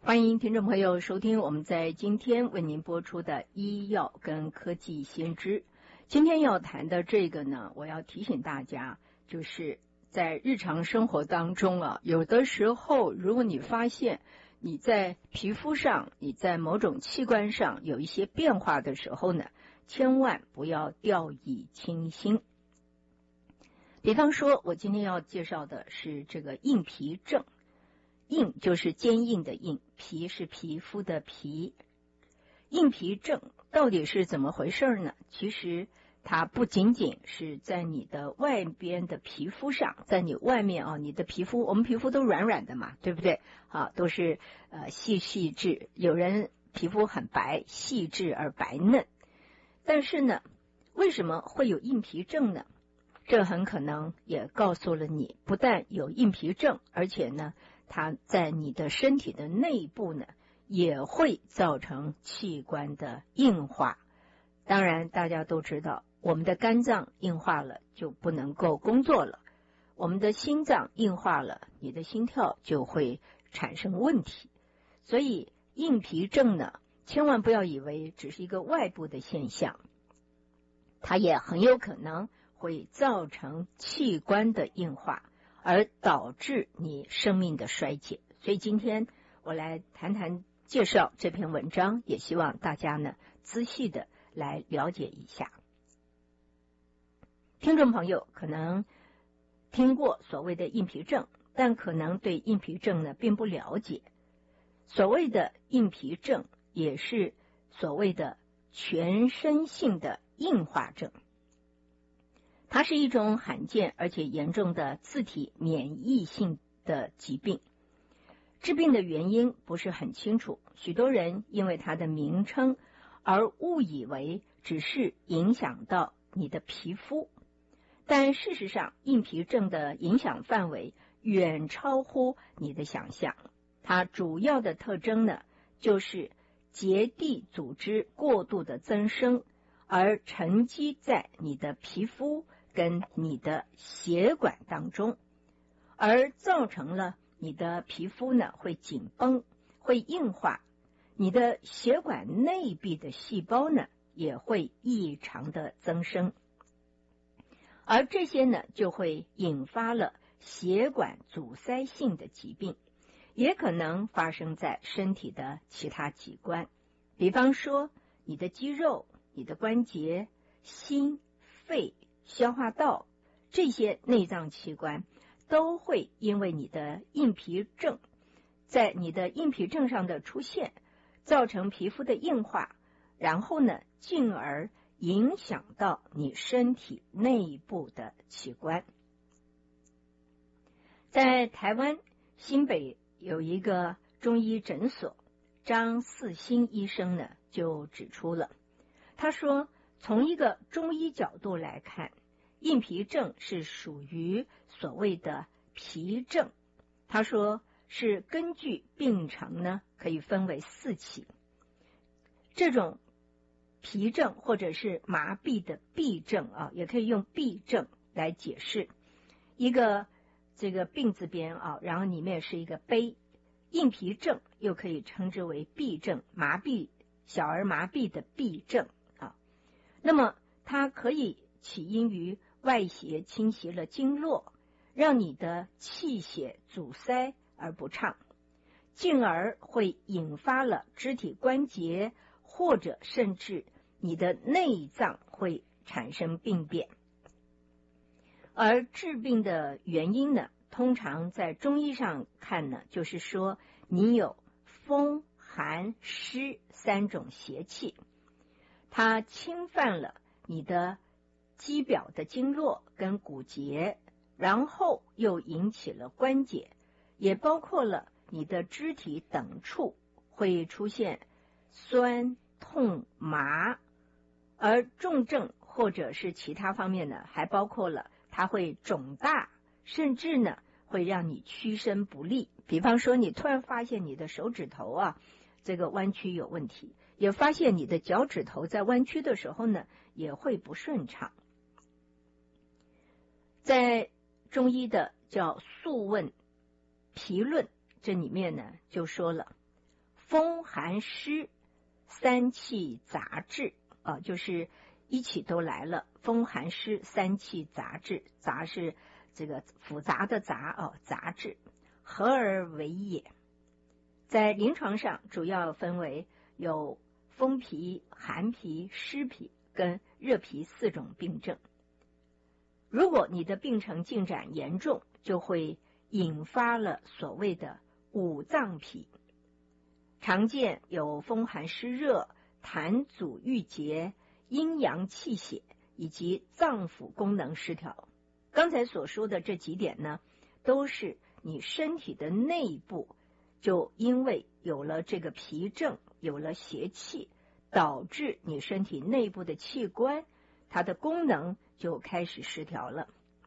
欢迎听众朋友收听我们在今天为您播出的医药跟科技先知。今天要谈的这个呢，我要提醒大家，就是在日常生活当中啊，有的时候如果你发现你在皮肤上，你在某种器官上有一些变化的时候呢，千万不要掉以轻心。比方说，我今天要介绍的是这个硬皮症。硬就是坚硬的硬，皮是皮肤的皮。硬皮症到底是怎么回事呢？其实它不仅仅是在你的外边的皮肤上，在你外面啊，你的皮肤，我们皮肤都软软的嘛，对不对？都是细致，有人皮肤很白，细致而白嫩。但是呢，为什么会有硬皮症呢？这很可能也告诉了你，不但有硬皮症，而且呢，它在你的身体的内部呢，也会造成器官的硬化。当然，大家都知道，我们的肝脏硬化了就不能够工作了，我们的心脏硬化了，你的心跳就会产生问题。所以，硬皮症呢，千万不要以为只是一个外部的现象，它也很有可能会造成器官的硬化，而导致你生命的衰竭。所以今天我来谈谈介绍这篇文章，也希望大家呢仔细的来了解一下。听众朋友可能听过所谓的硬皮症，但可能对硬皮症呢并不了解。所谓的硬皮症也是所谓的全身性的硬化症，它是一种罕见而且严重的自体免疫性的疾病。治病的原因不是很清楚，许多人因为它的名称而误以为只是影响到你的皮肤，但事实上硬皮症的影响范围远超乎你的想象。它主要的特征呢，就是结缔组织过度的增生，而沉积在你的皮肤跟你的血管当中，而造成了你的皮肤呢会紧绷，会硬化，你的血管内壁的细胞呢也会异常的增生，而这些呢就会引发了血管阻塞性的疾病，也可能发生在身体的其他器官，比方说你的肌肉、你的关节、心、肺、消化道，这些内脏器官都会因为你的硬皮症，在你的硬皮症上的出现，造成皮肤的硬化，然后呢，进而影响到你身体内部的器官。在台湾新北有一个中医诊所，张四新医生呢就指出了，他说从一个中医角度来看，硬皮症是属于所谓的皮症。他说是根据病程呢可以分为4期，这种皮症或者是麻痹的痹症也可以用痹症来解释，一个这个病字边然后里面是一个悲，硬皮症又可以称之为痹症，麻痹小儿麻痹的痹症那么它可以起因于外邪侵袭了经络，让你的气血阻塞而不畅，进而会引发了肢体关节或者甚至你的内脏会产生病变。而治病的原因呢，通常在中医上看呢，就是说你有风、寒、湿3种邪气，它侵犯了你的肌表的经络跟骨节，然后又引起了关节，也包括了你的肢体等处会出现酸、痛、麻，而重症或者是其他方面呢，还包括了它会肿大，甚至呢会让你屈伸不利。比方说你突然发现你的手指头这个弯曲有问题，也发现你的脚趾头在弯曲的时候呢也会不顺畅。在中医的叫素问皮论，这里面呢就说了， 寒湿三气杂治就是一起都来了，风寒湿三气杂治，杂是这个复杂的杂杂治，合而为也。在临床上主要分为有风脾、寒脾、湿脾跟热脾4种病症。如果你的病程进展严重，就会引发了所谓的五脏脾，常见有风寒湿热、痰阻郁结、阴阳气血以及脏腑功能失调。刚才所说的这几点呢，都是你身体的内部就因为有了这个脾症，有了邪气，导致你身体内部的器官它的功能就开始失调了。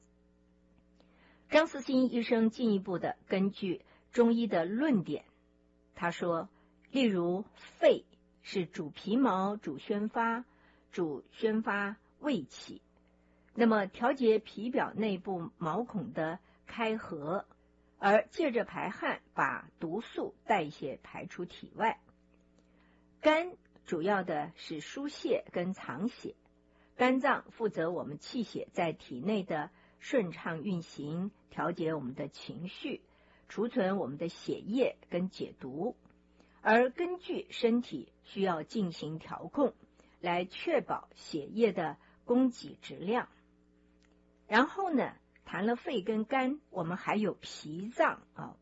张思新医生进一步的根据中医的论点，他说，例如肺是主皮毛、主宣发胃气，那么调节皮表内部毛孔的开合，而借着排汗把毒素代谢排出体外。肝主要的是疏泄跟藏血，肝脏负责我们气血在体内的顺畅运行，调节我们的情绪，储存我们的血液跟解毒。而根据身体需要进行调控，来确保血液的供给质量。然后呢，谈了肺跟肝，我们还有脾脏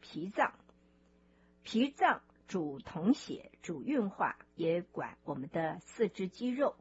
脾脏主统血，主运化，也管我们的四肢肌肉。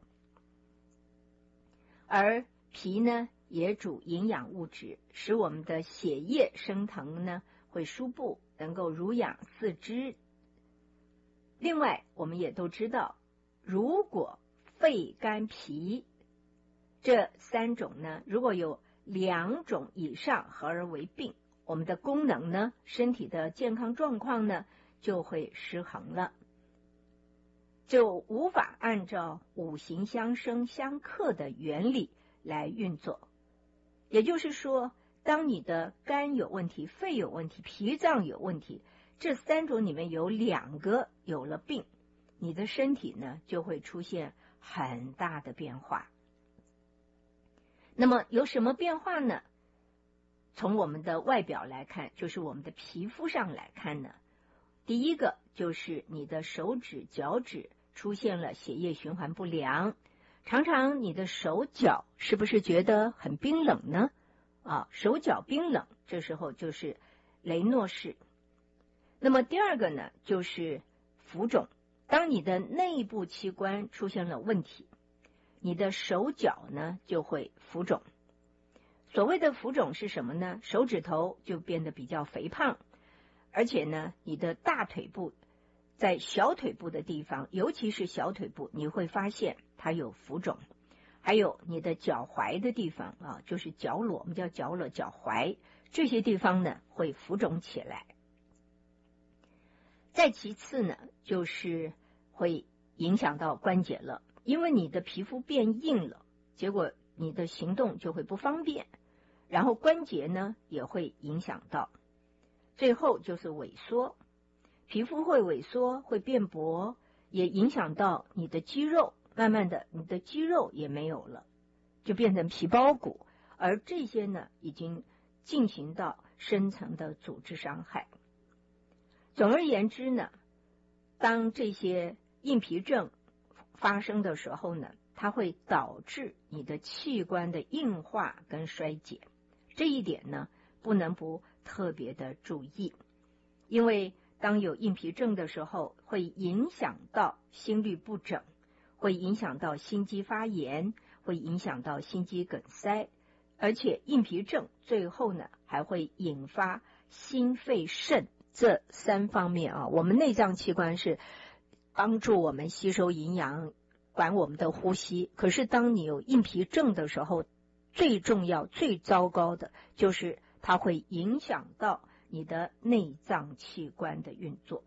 而脾呢，也主营养物质，使我们的血液升腾呢，会输布，能够濡养四肢。另外，我们也都知道，如果肺、肝、脾这3种呢，如果有2种以上合而为病，我们的功能呢，身体的健康状况呢，就会失衡了，就无法按照五行相生相克的原理来运作。也就是说，当你的肝有问题、肺有问题、脾脏有问题，这3种里面有2个有了病，你的身体呢就会出现很大的变化。那么有什么变化呢？从我们的外表来看，就是我们的皮肤上来看呢，第一个就是你的手指、脚趾出现了血液循环不良，常常你的手脚是不是觉得很冰冷呢？手脚冰冷，这时候就是雷诺氏。那么第二个呢，就是浮肿。当你的内部器官出现了问题，你的手脚呢就会浮肿。所谓的浮肿是什么呢？手指头就变得比较肥胖，而且呢，你的大腿部在小腿部的地方，尤其是小腿部，你会发现它有浮肿。还有你的脚踝的地方就是脚裸，我们叫脚裸、脚踝，这些地方呢会浮肿起来。再其次呢，就是会影响到关节了，因为你的皮肤变硬了，结果你的行动就会不方便，然后关节呢也会影响到。最后就是萎缩，皮肤会萎缩，会变薄，也影响到你的肌肉，慢慢的你的肌肉也没有了，就变成皮包骨，而这些呢已经进行到深层的组织伤害。总而言之呢，当这些硬皮症发生的时候呢，它会导致你的器官的硬化跟衰竭。这一点呢，不能不特别的注意，因为当有硬皮症的时候，会影响到心律不整，会影响到心肌发炎，会影响到心肌梗塞，而且硬皮症最后呢，还会引发心肺肾这3方面我们内脏器官是帮助我们吸收营养，管我们的呼吸，可是当你有硬皮症的时候，最重要最糟糕的就是它会影响到你的内脏器官的运作。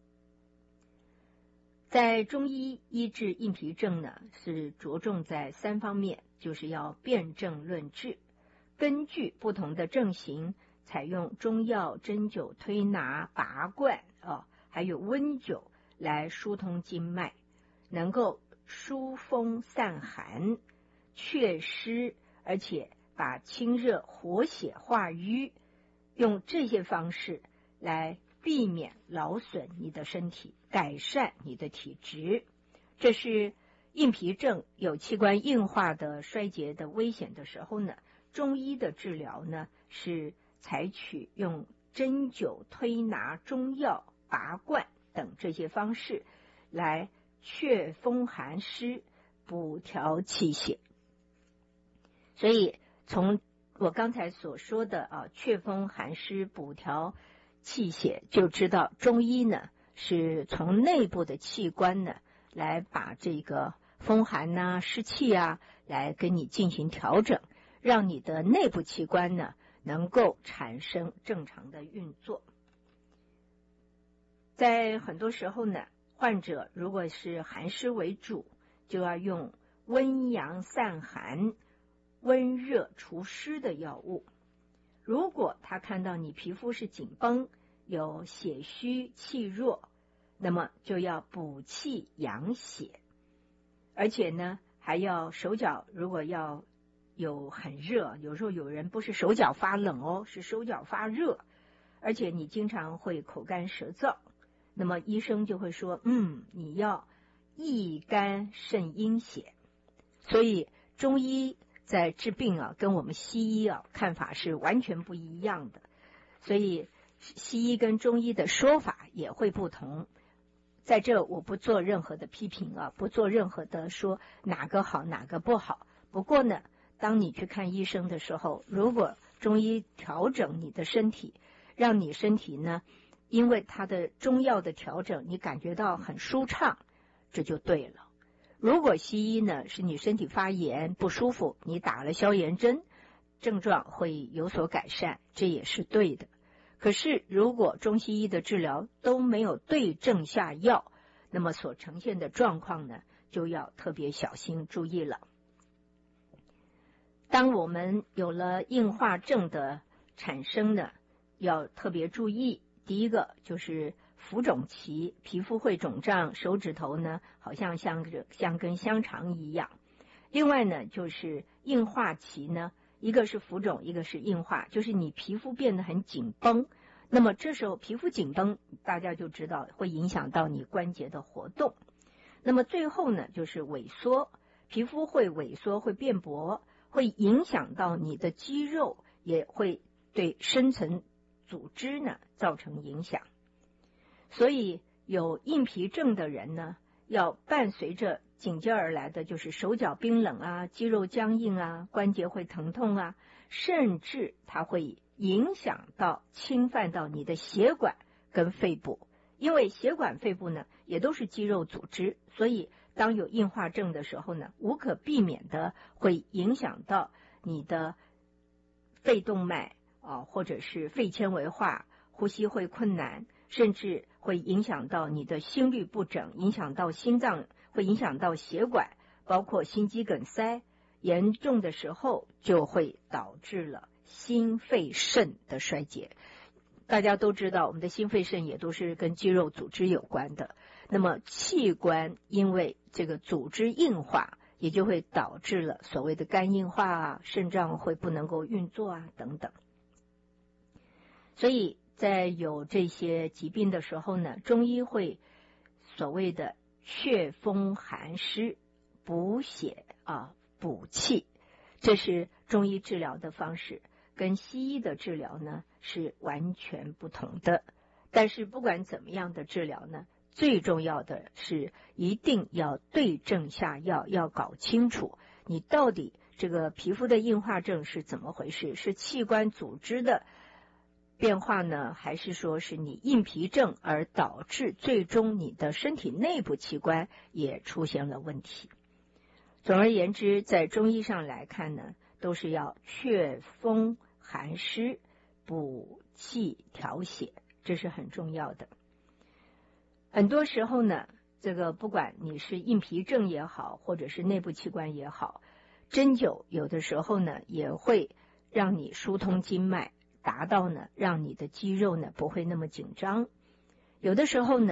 在中医医治硬皮症呢，是着重在3方面，就是要辨证论治，根据不同的症型，采用中药、针灸、推拿、拔罐还有温灸来疏通经脉，能够疏风散寒、祛湿，而且把清热活血化瘀，用这些方式来避免劳损你的身体，改善你的体质。这是硬皮症有器官硬化的衰竭的危险的时候呢，中医的治疗呢是采取用针灸、推拿、中药、拔罐等这些方式来祛风寒湿、补调气血。所以从我刚才所说的祛风寒湿、补调气血，就知道中医呢是从内部的器官呢来把这个风寒啊、湿气啊来跟你进行调整，让你的内部器官呢能够产生正常的运作。在很多时候呢，患者如果是寒湿为主，就要用温阳散寒、温热除湿的药物。如果他看到你皮肤是紧绷、有血虚气弱，那么就要补气养血，而且呢还要手脚如果要有很热，有时候有人不是手脚发冷哦，是手脚发热，而且你经常会口干舌燥，那么医生就会说你要益肝肾阴血。所以中医在治病跟我们西医看法是完全不一样的，所以西医跟中医的说法也会不同。在这我不做任何的批评不做任何的说哪个好哪个不好。不过呢，当你去看医生的时候，如果中医调整你的身体，让你身体呢因为它的中药的调整你感觉到很舒畅，这就对了。如果西医呢是你身体发炎不舒服，你打了消炎针，症状会有所改善，这也是对的。可是如果中西医的治疗都没有对症下药，那么所呈现的状况呢就要特别小心注意了。当我们有了硬化症的产生呢，要特别注意。第一个就是浮肿期，皮肤会肿胀，手指头呢好像根香肠一样。另外呢就是硬化期呢，一个是浮肿，一个是硬化，就是你皮肤变得很紧绷。那么这时候皮肤紧绷，大家就知道会影响到你关节的活动。那么最后呢就是萎缩，皮肤会萎缩，会变薄，会影响到你的肌肉，也会对深层组织呢造成影响。所以有硬皮症的人呢，要伴随着紧接而来的就是手脚冰冷肌肉僵硬关节会疼痛甚至它会影响到侵犯到你的血管跟肺部。因为血管肺部呢也都是肌肉组织，所以当有硬化症的时候呢，无可避免的会影响到你的肺动脉或者是肺纤维化，呼吸会困难，甚至会影响到你的心律不整，影响到心脏，会影响到血管，包括心肌梗塞，严重的时候就会导致了心肺肾的衰竭。大家都知道我们的心肺肾也都是跟肌肉组织有关的，那么器官因为这个组织硬化，也就会导致了所谓的肝硬化肾脏会不能够运作等等。所以在有这些疾病的时候呢，中医会所谓的祛风寒湿、补血补气，这是中医治疗的方式，跟西医的治疗呢是完全不同的。但是不管怎么样的治疗呢，最重要的是一定要对症下药，要搞清楚你到底这个皮肤的硬化症是怎么回事，是器官组织的变化呢，还是说是你硬皮症而导致最终你的身体内部器官也出现了问题。总而言之，在中医上来看呢，都是要祛风寒湿、补气调血，这是很重要的。很多时候呢，这个不管你是硬皮症也好，或者是内部器官也好，针灸有的时候呢也会让你疏通经脉，达到呢让你的肌肉呢不会那么紧张。有的时候呢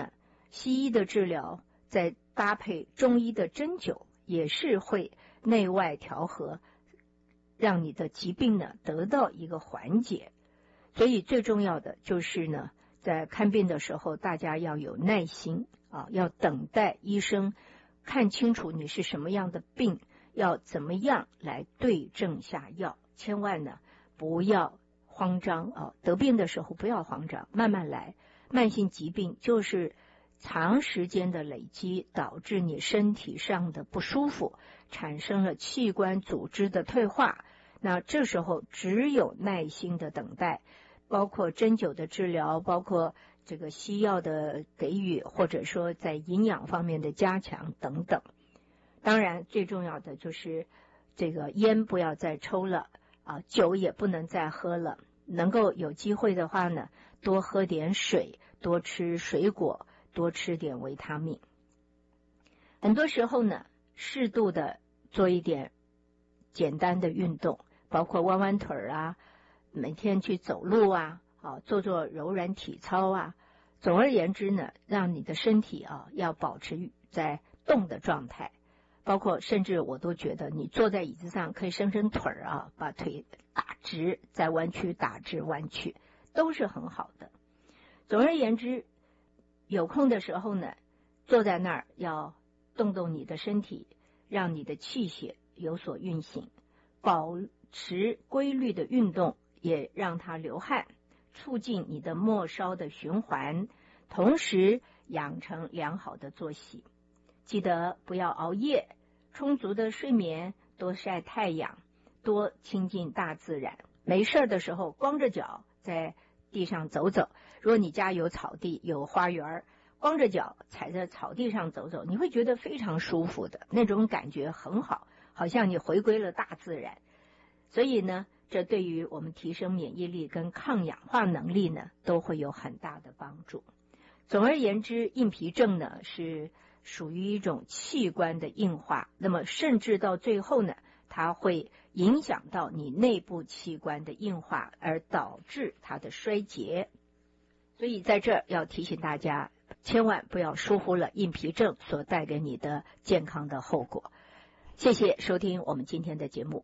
西医的治疗再搭配中医的针灸，也是会内外调和，让你的疾病呢得到一个缓解。所以最重要的就是呢，在看病的时候，大家要有耐心啊，要等待医生看清楚你是什么样的病，要怎么样来对症下药，千万呢不要慌张啊！得病的时候不要慌张，慢慢来。慢性疾病就是长时间的累积，导致你身体上的不舒服，产生了器官组织的退化。那这时候只有耐心的等待，包括针灸的治疗，包括这个西药的给予，或者说在营养方面的加强等等。当然最重要的就是这个烟不要再抽了啊，酒也不能再喝了，能够有机会的话呢，多喝点水，多吃水果，多吃点维他命。很多时候呢，适度的做一点简单的运动，包括弯弯腿啊，每天去走路啊，做做柔软体操啊。总而言之呢，让你的身体啊要保持在动的状态。包括甚至我都觉得你坐在椅子上可以伸伸腿啊，把腿打直，再弯曲，打直弯曲，都是很好的。总而言之，有空的时候呢，坐在那儿要动动你的身体，让你的气血有所运行，保持规律的运动，也让它流汗，促进你的末梢的循环，同时养成良好的作息。记得不要熬夜，充足的睡眠，多晒太阳，多亲近大自然。没事的时候光着脚在地上走走，如果你家有草地有花园，光着脚踩在草地上走走，你会觉得非常舒服的，那种感觉很好，好像你回归了大自然。所以呢，这对于我们提升免疫力跟抗氧化能力呢，都会有很大的帮助。总而言之，硬皮症呢是属于一种器官的硬化，那么甚至到最后呢，它会影响到你内部器官的硬化，而导致它的衰竭。所以在这儿要提醒大家，千万不要疏忽了硬皮症所带给你的健康的后果。谢谢收听我们今天的节目。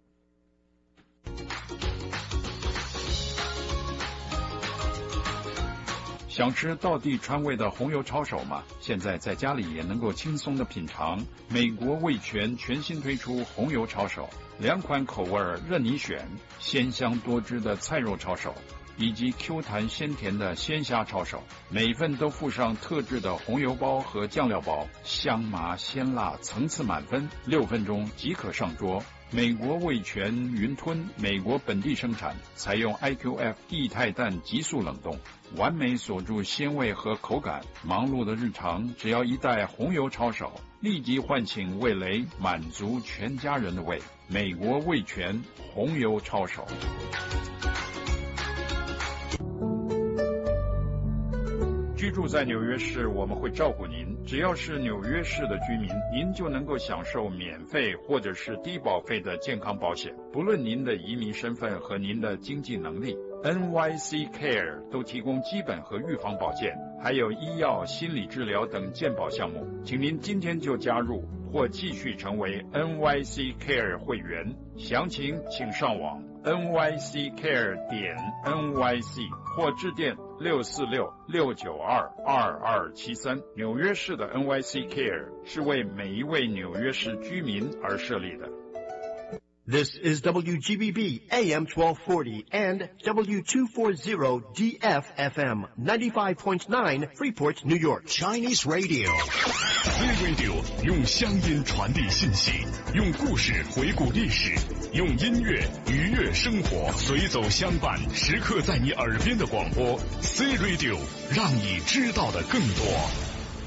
想吃道地川味的红油抄手吗？现在在家里也能够轻松的品尝。美国味全全新推出红油抄手，2款口味任你选，鲜香多汁的菜肉抄手，以及 Q 弹鲜甜的鲜虾抄手，每一份都附上特制的红油包和酱料包，香麻鲜辣，层次满分，6分钟即可上桌。美国味全云吞，美国本地生产，采用 IQF 液态氮急速冷冻，完美锁住鲜味和口感。忙碌的日常，只要一袋红油抄手，立即唤醒味蕾，满足全家人的胃。美国味全红油抄手。居住在纽约市，我们会照顾您。只要是纽约市的居民，您就能够享受免费或者是低保费的健康保险，不论您的移民身份和您的经济能力。NYC Care 都提供基本和预防保健，还有医药、心理治疗等健保项目。请您今天就加入或继续成为 NYC Care 会员，详情请上网 nyccare.nyc 或致电646-692-2273。纽约市的 NYC Care 是为每一位纽约市居民而设立的。 This is WGBB AM 1240 and W240 DFFM 95.9 Freeport, New York. Chinese Radio. C-Radio 用乡音传递信息，用故事回顾历史，用音乐愉悦生活，随走相伴，时刻在你耳边的广播。C-Radio 让你知道的更多。